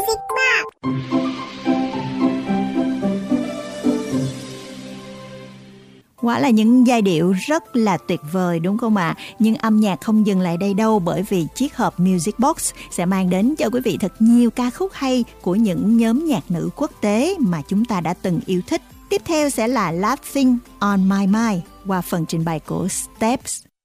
Music Box. Quả là những giai điệu rất là tuyệt vời đúng không ạ? Nhưng âm nhạc không dừng lại đây đâu, bởi vì chiếc hộp Music Box sẽ mang đến cho quý vị thật nhiều ca khúc hay của những nhóm nhạc nữ quốc tế mà chúng ta đã từng yêu thích. Tiếp theo sẽ là Laughing on My Mind qua phần trình bày của Steps.